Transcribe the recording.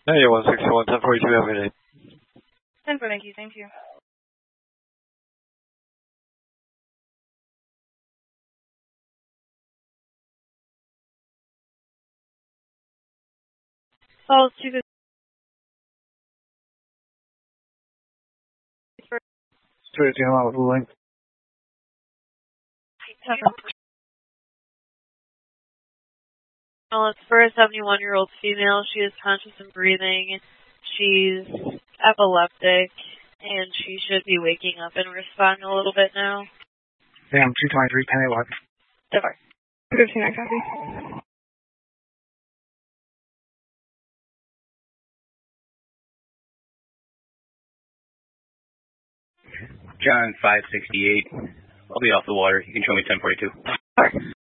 Yeah, 161, 1042, have a good day. 10 for Yankee, thank you. Falls 250. Ruling. It's for a 71-year-old female. She is conscious and breathing. She's epileptic, and she should be waking up and responding a little bit now. Damn, 223, Penny Lodge. Devar. 15, I copy. John 568. I'll be off the water. You can show me 1042.